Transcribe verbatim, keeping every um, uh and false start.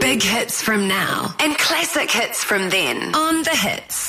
Big hits from now and classic hits from then on The Hits.